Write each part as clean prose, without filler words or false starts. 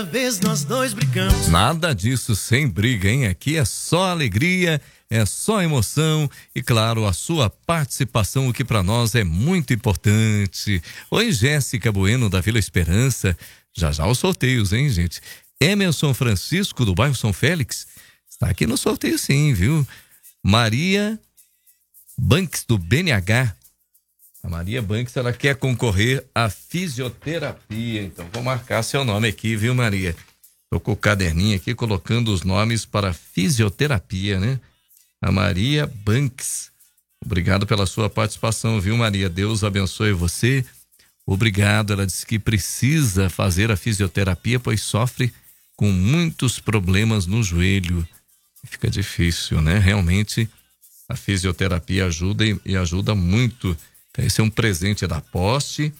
Vez nós dois brigamos. Nada disso sem briga, hein? Aqui é só alegria, é só emoção e, claro, a sua participação, o que para nós é muito importante. Oi, Jéssica Bueno, da Vila Esperança. Já já os sorteios, hein, gente? Emerson Francisco, do bairro São Félix, está aqui no sorteio sim, viu? Maria Banks, do BNH. A Maria Banks, ela quer concorrer à fisioterapia. Então, vou marcar seu nome aqui, viu, Maria? Tô com o caderninho aqui, colocando os nomes para fisioterapia, né? A Maria Banks. Obrigado pela sua participação, viu, Maria? Deus abençoe você. Obrigado. Ela disse que precisa fazer a fisioterapia, pois sofre com muitos problemas no joelho. Fica difícil, né? Realmente, a fisioterapia ajuda e ajuda muito. Esse é um presente da Poste,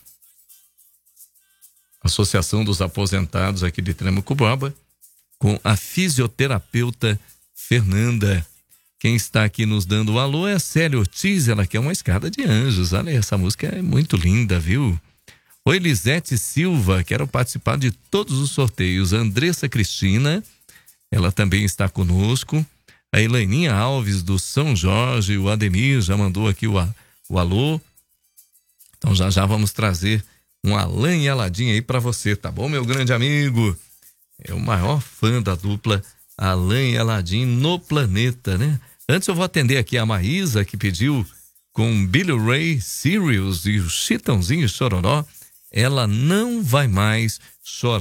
Associação dos Aposentados aqui de Tremacuba, com a fisioterapeuta Fernanda. Quem está aqui nos dando o alô é a Célia Ortiz, ela quer uma escada de anjos. Olha, essa música é muito linda, viu? Oi, Lisete Silva, quero participar de todos os sorteios. A Andressa Cristina, ela também está conosco. A Elaininha Alves, do São Jorge, o Ademir já mandou aqui o alô. Então já vamos trazer um Alain e Aladim aí para você, tá bom, meu grande amigo? É o maior fã da dupla Alain e Aladim no planeta, né? Antes eu vou atender aqui a Maísa, que pediu com Billy Ray, Sirius e o Chitãozinho Chororó. Ela não vai mais chorar.